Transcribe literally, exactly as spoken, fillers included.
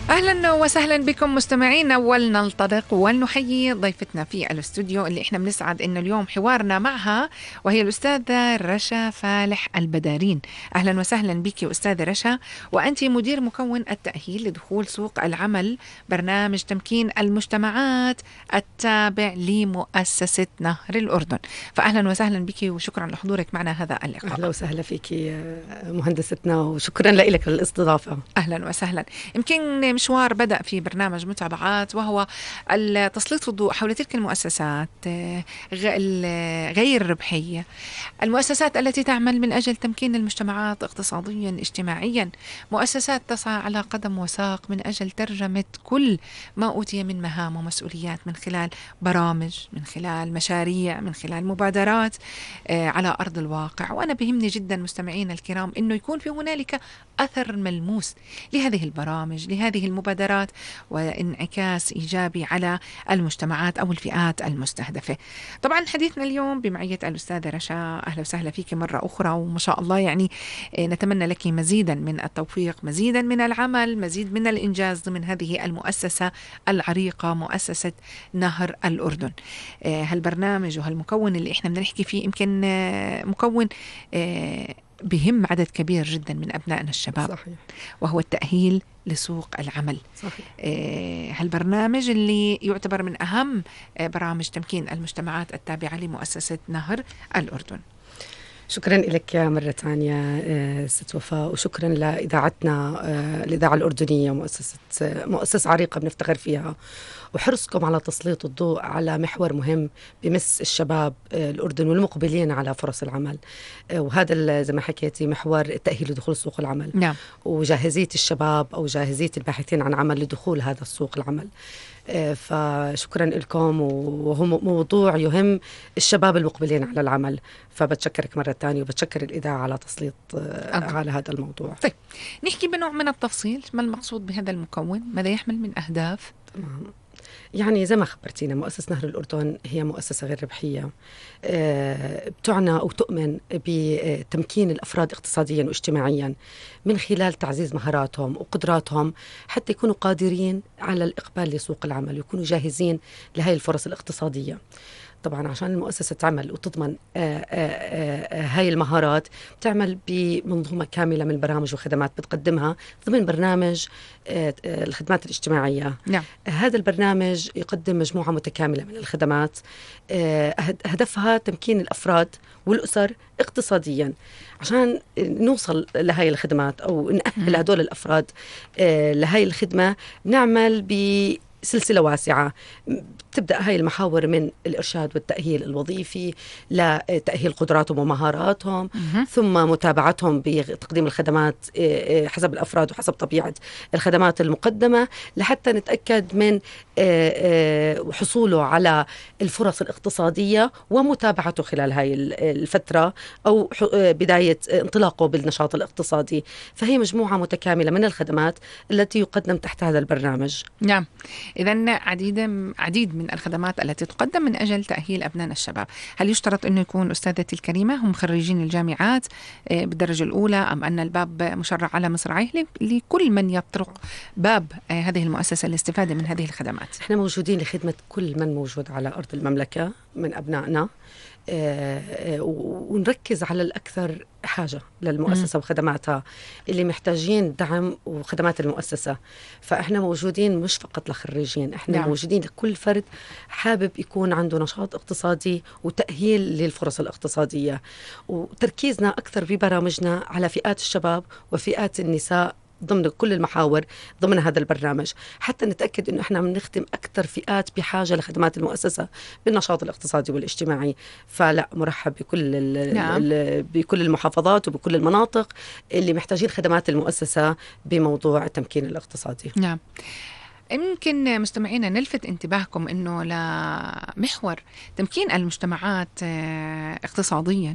أهلا وسهلا بكم مستمعينا، ولننطلق ولنحيي ضيفتنا في الاستوديو اللي احنا بنسعد انه اليوم حوارنا معها، وهي الأستاذة رشا فالح البدارين. أهلا وسهلا بك أستاذة رشا، وأنت مدير مكون التأهيل لدخول سوق العمل برنامج تمكين المجتمعات التابع لمؤسسة نهر الأردن. فأهلا وسهلا بك وشكرا لحضورك معنا هذا اللقاء. أهلا وسهلا فيك مهندستنا وشكرا لك للاستضافة. أهلا وسهلا. يمكن مشوار بدأ في برنامج متابعات، وهو تسليط الضوء حول تلك المؤسسات غير الربحية، المؤسسات التي تعمل من أجل تمكين المجتمعات اقتصاديا اجتماعيا، مؤسسات تسعى على قدم وساق من أجل ترجمة كل ما أوتي من مهام ومسؤوليات من خلال برامج، من خلال مشاريع، من خلال مبادرات على أرض الواقع. وأنا بهمني جدا مستمعين الكرام أنه يكون في هنالك أثر ملموس لهذه البرامج، لهذه المبادرات، وانعكاس إيجابي على المجتمعات أو الفئات المستهدفة. طبعا حديثنا اليوم بمعية الأستاذة رشا. أهلا وسهلا فيك مرة أخرى، وما شاء الله يعني نتمنى لك مزيدا من التوفيق، مزيدا من العمل، مزيد من الإنجاز ضمن هذه المؤسسة العريقة، مؤسسة نهر الأردن. هالبرنامج وهالمكون اللي إحنا بنحكي فيه يمكن مكون بهم عدد كبير جدا من أبنائنا الشباب. صحيح. وهو التأهيل لسوق العمل. صحيح. هالبرنامج اللي يعتبر من أهم برامج تمكين المجتمعات التابعة لمؤسسة نهر الأردن. شكرا لك مرة ثانية ست وفاء، وشكرا لإذاعتنا الإذاعة الأردنية، مؤسسة مؤسسة عريقة بنفتخر فيها، وحرصكم على تسليط الضوء على محور مهم بمس الشباب الأردن والمقبلين على فرص العمل. وهذا زي ما حكيتي محور التأهيل لدخول سوق العمل. نعم. وجاهزية الشباب أو جاهزية الباحثين عن عمل لدخول هذا السوق العمل. فشكرا لكم، وهو موضوع يهم الشباب المقبلين على العمل، فبتشكرك مرة تانية وبتشكر الإذاعة على تسليط أنت. على هذا الموضوع. طيب نحكي بنوع من التفصيل، ما المقصود بهذا المكون؟ ماذا يحمل من أهداف؟ تمام. يعني زي ما خبرتينا، مؤسسة نهر الأردن هي مؤسسة غير ربحية بتعنى أو تؤمن بتمكين الأفراد اقتصاديا واجتماعيا من خلال تعزيز مهاراتهم وقدراتهم حتى يكونوا قادرين على الإقبال لسوق العمل ويكونوا جاهزين لهذه الفرص الاقتصادية. طبعا عشان المؤسسة تعمل وتضمن آآ آآ هاي المهارات، بتعمل بمنظومة كاملة من برامج وخدمات بتقدمها ضمن برنامج الخدمات الاجتماعية. نعم. هذا البرنامج يقدم مجموعة متكاملة من الخدمات هدفها تمكين الأفراد والأسر اقتصاديا. عشان نوصل لهاي الخدمات أو نأهل هدول الأفراد لهاي الخدمة، نعمل ب سلسلة واسعة. تبدأ هاي المحاور من الإرشاد والتأهيل الوظيفي لتأهيل قدراتهم ومهاراتهم، ثم متابعتهم بتقديم الخدمات حسب الأفراد وحسب طبيعة الخدمات المقدمة، لحتى نتأكد من حصوله على الفرص الاقتصادية ومتابعته خلال هاي الفترة أو بداية انطلاقه بالنشاط الاقتصادي. فهي مجموعة متكاملة من الخدمات التي يقدم تحت هذا البرنامج. نعم. إذن عديد عديد من الخدمات التي تقدم من أجل تأهيل أبناء الشباب. هل يشترط أنه يكون أستاذتي الكريمة هم خريجين الجامعات بالدرجة الأولى، أم أن الباب مشرع على مصراعيه لكل من يطرق باب هذه المؤسسة للاستفادة من هذه الخدمات؟ احنا موجودين لخدمة كل من موجود على أرض المملكة من أبنائنا، ونركز على الأكثر حاجة للمؤسسة وخدماتها اللي محتاجين دعم وخدمات المؤسسة. فإحنا موجودين مش فقط لخريجين، إحنا نعم. موجودين لكل فرد حابب يكون عنده نشاط اقتصادي وتأهيل للفرص الاقتصادية. وتركيزنا أكثر ببرامجنا على فئات الشباب وفئات النساء ضمن كل المحاور ضمن هذا البرنامج، حتى نتأكد أنه إحنا بنخدم أكثر فئات بحاجة لخدمات المؤسسة بالنشاط الاقتصادي والاجتماعي. فلا، مرحب بكل نعم. بكل المحافظات وبكل المناطق اللي محتاجين خدمات المؤسسة بموضوع التمكين الاقتصادي. نعم. يمكن مستمعينا نلفت انتباهكم أنه لمحور تمكين المجتمعات اقتصاديا